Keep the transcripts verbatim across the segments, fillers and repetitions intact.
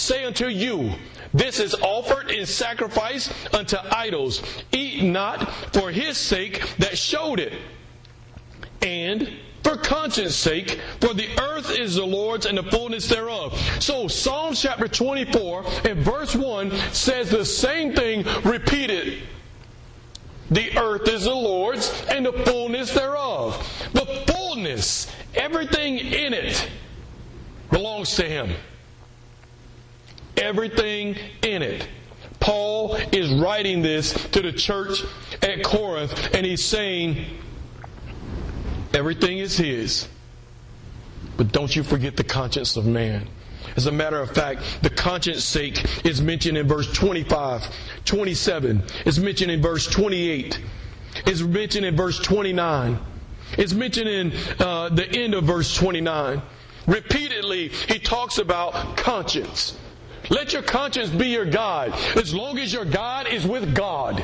say unto you, this is offered in sacrifice unto idols. Eat not for his sake that showed it, and for conscience sake, for the earth is the Lord's and the fullness thereof. So Psalms chapter twenty-four and verse one says the same thing repeated. The earth is the Lord's and the fullness thereof. The fullness, everything in it, belongs to Him. Everything in it. Paul is writing this to the church at Corinth, and he's saying, everything is His. But don't you forget the conscience of man. As a matter of fact, the conscience sake is mentioned in verse twenty-five, twenty-seven. It's mentioned in verse twenty-eight. It's mentioned in verse twenty-nine. It's mentioned in uh, the end of verse twenty-nine. Repeatedly, he talks about conscience. Let your conscience be your guide, as long as your God is with God.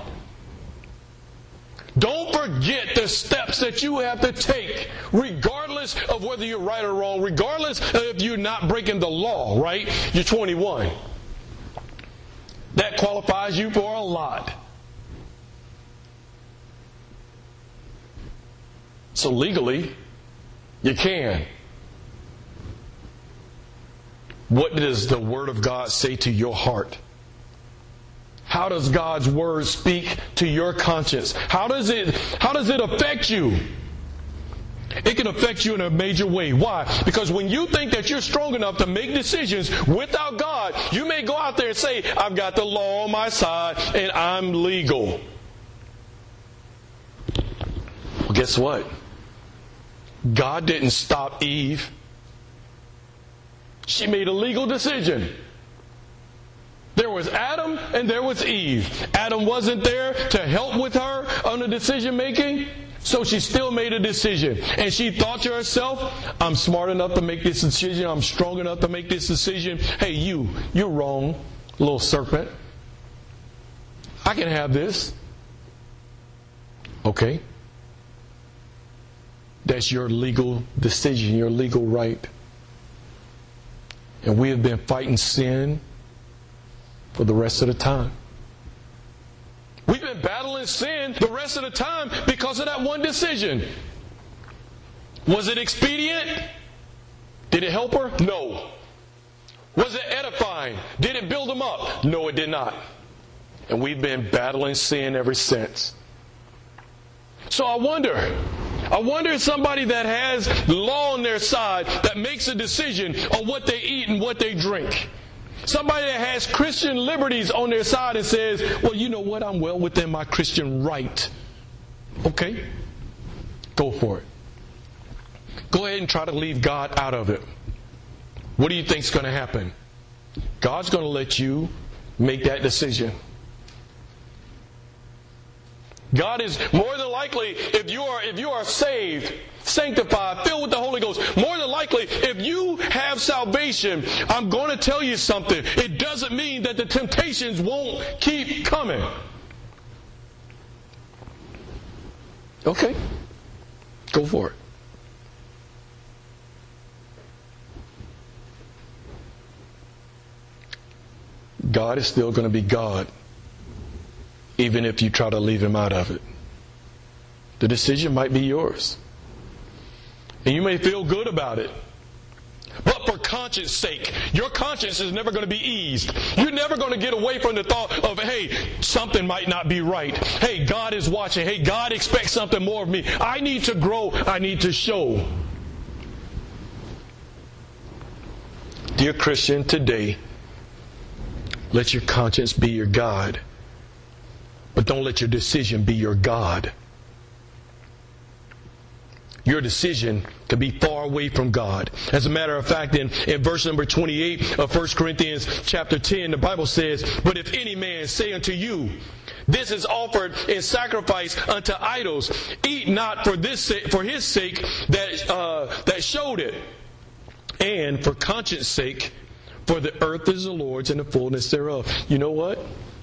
Don't forget the steps that you have to take, regardless of whether you're right or wrong, regardless of if you're not breaking the law, right? You're twenty-one. That qualifies you for a lot. So legally, you can. What does the Word of God say to your heart? How does God's Word speak to your conscience? How does it, how does it affect you? It can affect you in a major way. Why? Because when you think that you're strong enough to make decisions without God, you may go out there and say, I've got the law on my side and I'm legal. Well, guess what? God didn't stop Eve. She made a legal decision. There was Adam and there was Eve. Adam wasn't there to help with her on the decision making, so she still made a decision. And she thought to herself, I'm smart enough to make this decision. I'm strong enough to make this decision. Hey, you, you're wrong, little serpent. I can have this. Okay. That's your legal decision, your legal right. And we have been fighting sin for the rest of the time. We've been battling sin the rest of the time because of that one decision. Was it expedient? Did it help her? No. Was it edifying? Did it build them up? No, it did not. And we've been battling sin ever since. So I wonder, I wonder if somebody that has law on their side that makes a decision on what they eat and what they drink. Somebody that has Christian liberties on their side and says, well, you know what? I'm well within my Christian right. Okay. Go for it. Go ahead and try to leave God out of it. What do you think is going to happen? God's going to let you make that decision. God is more than likely, if you are if you are saved, sanctified, filled with the Holy Ghost, more than likely, if you have salvation, I'm going to tell you something. It doesn't mean that the temptations won't keep coming. Okay. Go for it. God is still going to be God, even if you try to leave Him out of it. The decision might be yours. And you may feel good about it. But for conscience sake, your conscience is never going to be eased. You're never going to get away from the thought of, hey, something might not be right. Hey, God is watching. Hey, God expects something more of me. I need to grow. I need to show. Dear Christian, today, let your conscience be your guide. But don't let your decision be your God. Your decision could be far away from God. As a matter of fact, in, in verse number twenty-eight of First Corinthians chapter ten, the Bible says, but if any man say unto you, this is offered in sacrifice unto idols, eat not for this for his sake that uh, that showed it, and for conscience sake, for the earth is the Lord's and the fullness thereof. You know what?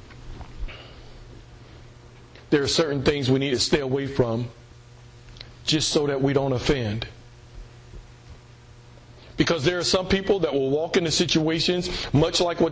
There are certain things we need to stay away from just so that we don't offend. Because there are some people that will walk into situations much like what